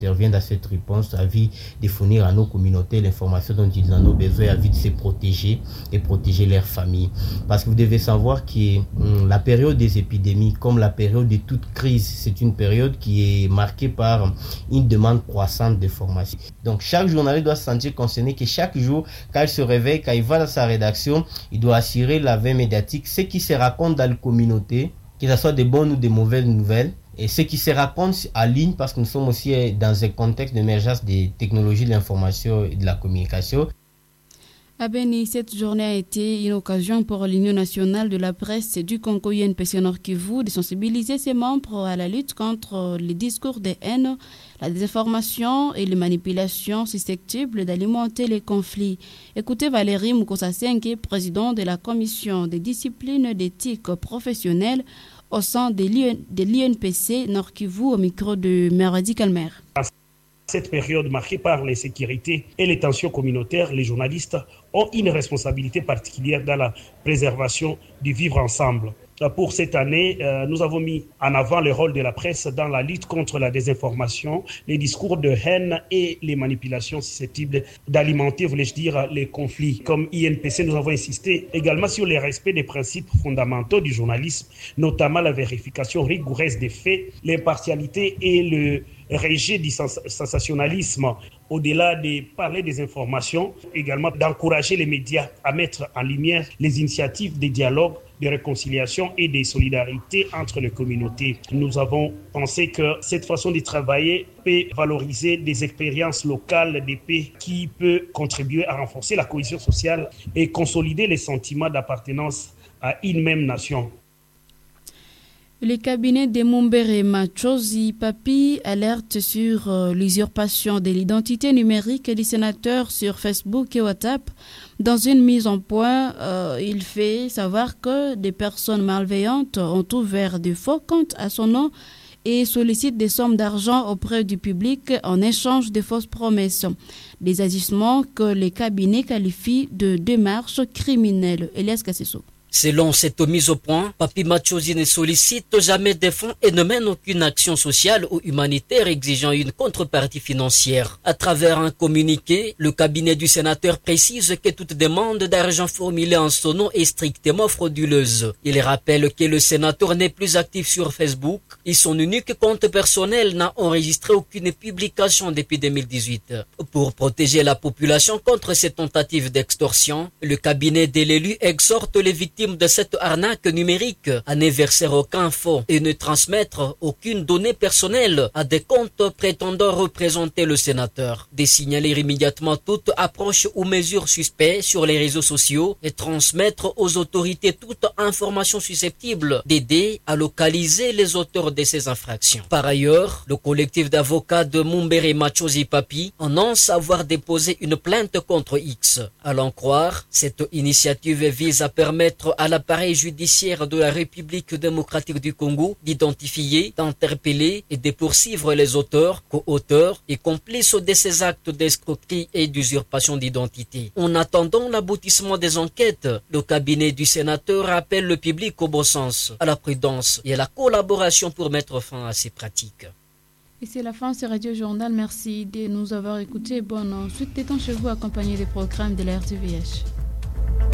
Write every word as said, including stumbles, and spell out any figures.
interviennent dans cette réponse à vie de fournir à nos communautés l'information dont ils en ont besoin, à vie de se protéger et protéger leurs familles. Parce que vous devez savoir que hum, la période des épidémies, comme la période de toute crise, c'est une période qui est marquée par une demande croissante d'informations. Donc chaque journaliste doit se sentir concerné que chaque jour, quand il se réveille, quand il va dans sa rédaction, il doit assurer la veille médiatique, ce qui se raconte dans la communauté, que ce soit de bonnes ou de mauvaises nouvelles, et ce qui se raconte en ligne, parce que nous sommes aussi dans un contexte d'émergence des technologies de l'information et de la communication. À Beni, cette journée a été une occasion pour l'Union nationale de la presse du Congo U N P C Nord Kivu de sensibiliser ses membres à la lutte contre les discours de haine, la désinformation et les manipulations susceptibles d'alimenter les conflits. Écoutez Valérie Mukosasenke, président de la commission des disciplines d'éthique professionnelle au sein de l'U N P C Nord Kivu, au micro de Meradi Calmer. Cette période marquée par l'insécurité et les tensions communautaires, les journalistes ont une responsabilité particulière dans la préservation du vivre ensemble. Pour cette année, nous avons mis en avant le rôle de la presse dans la lutte contre la désinformation, les discours de haine et les manipulations susceptibles d'alimenter, voulais-je dire, les conflits. Comme I N P C, nous avons insisté également sur le respect des principes fondamentaux du journalisme, notamment la vérification rigoureuse des faits, l'impartialité et le rejet du sensationnalisme. Au-delà de parler des informations, également d'encourager les médias à mettre en lumière les initiatives de dialogue, de réconciliation et de solidarité entre les communautés. Nous avons pensé que cette façon de travailler peut valoriser des expériences locales de paix qui peut contribuer à renforcer la cohésion sociale et consolider les sentiments d'appartenance à une même nation. Le cabinet de Mumbere Machozi Papi alerte sur euh, l'usurpation de l'identité numérique du sénateur sur Facebook et WhatsApp. Dans une mise en point, euh, il fait savoir que des personnes malveillantes ont ouvert de faux comptes à son nom et sollicitent des sommes d'argent auprès du public en échange de fausses promesses. Des agissements que les cabinets qualifient de démarches criminelles. Elias Kasseso. Selon cette mise au point, Papi Machozi ne sollicite jamais des fonds et ne mène aucune action sociale ou humanitaire exigeant une contrepartie financière. À travers un communiqué, le cabinet du sénateur précise que toute demande d'argent formulée en son nom est strictement frauduleuse. Il rappelle que le sénateur n'est plus actif sur Facebook et son unique compte personnel n'a enregistré aucune publication depuis deux mille dix-huit. Pour protéger la population contre ces tentatives d'extorsion, le cabinet de l'élu exhorte les victimes de cette arnaque numérique à ne verser aucun fonds et ne transmettre aucune donnée personnelle à des comptes prétendant représenter le sénateur. De signaler immédiatement toute approche ou mesure suspecte sur les réseaux sociaux et transmettre aux autorités toute information susceptible d'aider à localiser les auteurs de ces infractions. Par ailleurs, le collectif d'avocats de Mumbere Machozi Papi annonce avoir déposé une plainte contre X. À l'en croire, cette initiative vise à permettre à l'appareil judiciaire de la République démocratique du Congo d'identifier, d'interpeller et de poursuivre les auteurs, co-auteurs et complices de ces actes d'escroquerie et d'usurpation d'identité. En attendant l'aboutissement des enquêtes, le cabinet du sénateur appelle le public au bon sens, à la prudence et à la collaboration pour mettre fin à ces pratiques. Et c'est la fin de ce Radio Journal. Merci de nous avoir écoutés. Bonne suite des temps chez vous, accompagné des programmes de la R T V H.